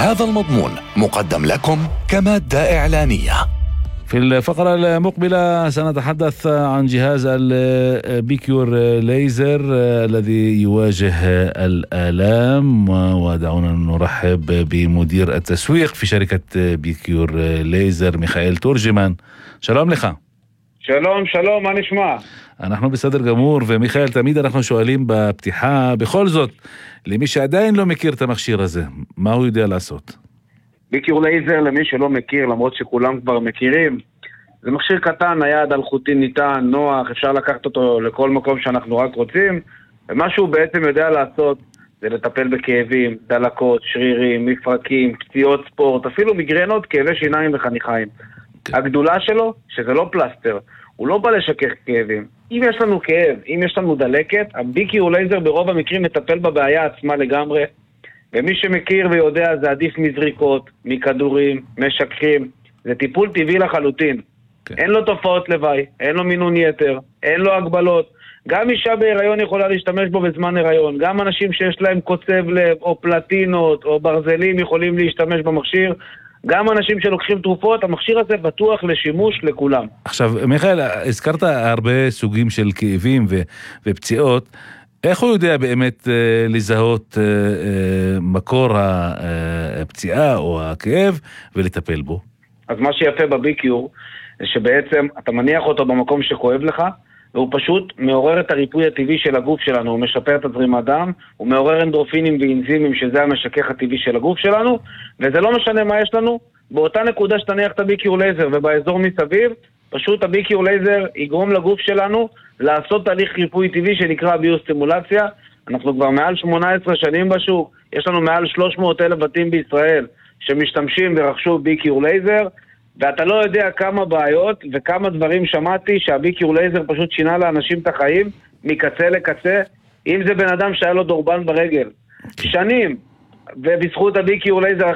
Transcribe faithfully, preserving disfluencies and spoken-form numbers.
هذا المضمون مقدم لكم كمادة إعلانية. في الفقرة المقبلة سنتحدث عن جهاز البيكيور ليزر الذي يواجه الآلام، ودعونا نرحب بمدير التسويق في شركة بيكيور ليزر ميخائيل تورجمان. שלום לך. שלום, שלום, מה נשמע? אנחנו בסדר גמור, ומיכאל, תמיד אנחנו שואלים בפתיחה, בכל זאת, למי שעדיין לא מכיר את המכשיר הזה, מה הוא יודע לעשות? ביקיור לייזר, למי שלא מכיר, למרות שכולם כבר מכירים, זה מכשיר קטן, היד אלחוטי ניתן, נוח, אפשר לקחת אותו לכל מקום שאנחנו רק רוצים, ומה שהוא בעצם יודע לעשות זה לטפל בכאבים, דלקות, שרירים, מפרקים, פציעות ספורט, אפילו מגרנות, כאבי שיניים וחניכיים. Okay. הגדולה שלו, שזה לא פלסטר, הוא לא בא לשכך כאבים. אם יש לנו כאב, אם יש לנו דלקת, הביקיור לייזר ברוב המקרים מטפל בבעיה עצמה לגמרי, ומי שמכיר ויודע זה עדיף מזריקות, מכדורים, משככים, זה טיפול טבעי לחלוטין. Okay. אין לו תופעות לוואי, אין לו מינון יתר, אין לו הגבלות. גם אישה בהיריון יכולה להשתמש בו בזמן הריון, גם אנשים שיש להם קוצב לב או פלטינות או ברזלים יכולים להשתמש במכשיר, גם אנשים שלוקחים תרופות, המכשיר הזה בטוח לשימוש לכולם. עכשיו, מיכאל, הזכרת הרבה סוגים של כאבים ו- ופציעות, איך הוא יודע באמת אה, לזהות אה, אה, מקור הפציעה או הכאב ולטפל בו? אז מה שיפה בביקיור, זה שבעצם אתה מניח אותו במקום שכואב לך, והוא פשוט מעורר את הריפוי הטבעי של הגוף שלנו, הוא משפר את הזרימת דם, הוא מעורר אנדורפינים ואנזימים, שזה המשכך הטבעי של הגוף שלנו, וזה לא משנה מה יש לנו, באותה נקודה שתניח את הביקיור לייזר ובאזור מסביב, פשוט הביקיור לייזר יגרום לגוף שלנו לעשות תהליך ריפוי טבעי שנקרא ביוסטימולציה. אנחנו כבר מעל שמונה עשרה שנים בשוק, יש לנו מעל שלוש מאות אלף בתים בישראל שמשתמשים ורכשו ביקיור לייזר, ואתה לא יודע כמה בעיות וכמה דברים שמעתי שהביקיור לייזר פשוט שינה לאנשים את החיים מקצה לקצה. אם זה בן אדם שהיה לו דורבן ברגל שנים, ובזכות הביקיור לייזר